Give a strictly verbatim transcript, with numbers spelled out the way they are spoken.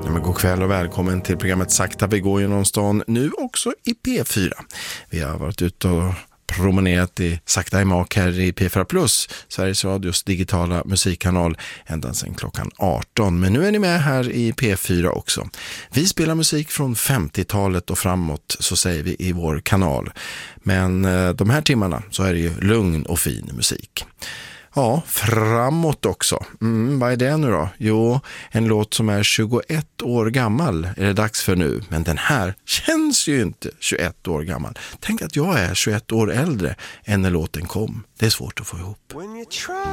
Ja, men god kväll och välkommen till programmet Sakta vi går genom stan, nu också i P fyra. Vi har varit ute och promenerat i Sakta i mak här i P fyra Plus, Sveriges Radios digitala musikkanal, ända sedan klockan arton. Men nu är ni med här i P fyra också. Vi spelar musik från femtiotalet och framåt, så säger vi i vår kanal. Men eh, de här timmarna så är det ju lugn och fin musik. Ja, framåt också. Mm, vad är det nu då? Jo, en låt som är tjugoett år gammal är det dags för nu. Men den här känns ju inte tjugoett år gammal. Tänk att jag är tjugoett år äldre än när låten kom. Det är svårt att få ihop.